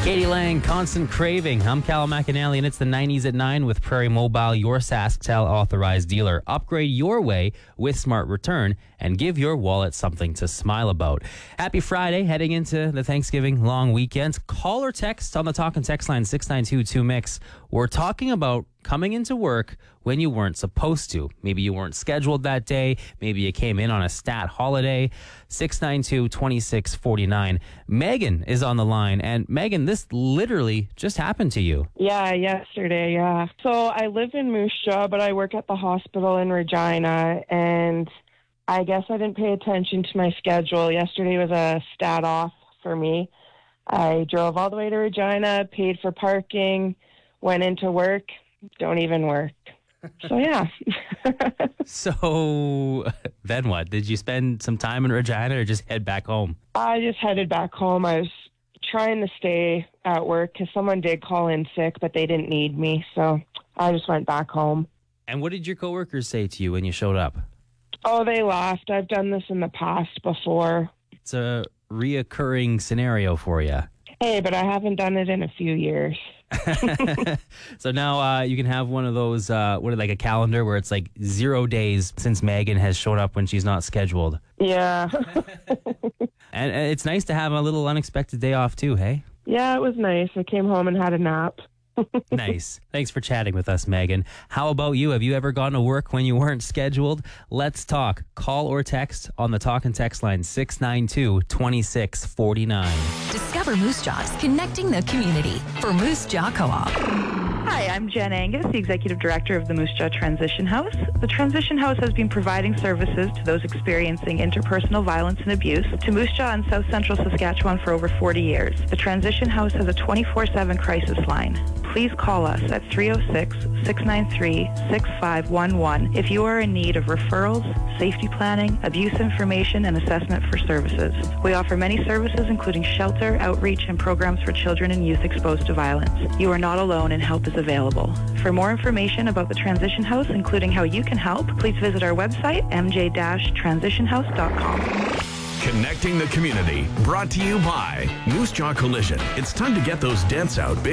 Katie Lang, Constant Craving. I'm Cal McAnally, and it's the 90s at 9 with Prairie Mobile, your SaskTel authorized dealer. Upgrade your way with Smart Return and give your wallet something to smile about. Happy Friday, heading into the Thanksgiving long weekend. Call or text on the talk and text line 692-2MIX. We're talking about coming into work when you weren't supposed to. Maybe you weren't scheduled that day. Maybe you came in on a stat holiday. 692-2649. Megan is on the line. And Megan, this literally just happened to you. Yeah, yesterday, yeah. So I live in Moose Jaw, but I work at the hospital in Regina, and I guess I didn't pay attention to my schedule. Yesterday was a stat off for me. I drove all the way to Regina, paid for parking, went into work, don't even work. So, yeah. So then what? Did you spend some time in Regina or just head back home? I just headed back home. I was trying to stay at work because someone did call in sick, but they didn't need me. So I just went back home. And what did your coworkers say to you when you showed up? Oh, they laughed. I've done this in the past before. It's a reoccurring scenario for you. Hey, but I haven't done it in a few years. So now you can have one of those, like a calendar where it's like 0 days since Megan has showed up when she's not scheduled. Yeah. And it's nice to have a little unexpected day off too, hey? Yeah, it was nice. I came home and had a nap. Nice. Thanks for chatting with us, Megan. How about you? Have you ever gone to work when you weren't scheduled? Let's talk. Call or text on the talk and text line 692-2649. Discover Moose Jaw's connecting the community for Moose Jaw Co-op. Hi, I'm Jen Angus, the Executive Director of the Moose Jaw Transition House. The Transition House has been providing services to those experiencing interpersonal violence and abuse to Moose Jaw and South Central Saskatchewan for over 40 years. The Transition House has a 24/7 crisis line. Please call us at 306-693-6511 if you are in need of referrals, safety planning, abuse information, and assessment for services. We offer many services including shelter, outreach, and programs for children and youth exposed to violence. You are not alone and help is available. For more information about the Transition House, including how you can help, please visit our website, mj-transitionhouse.com. Connecting the community, brought to you by Moose Jaw Collision. It's time to get those dents out.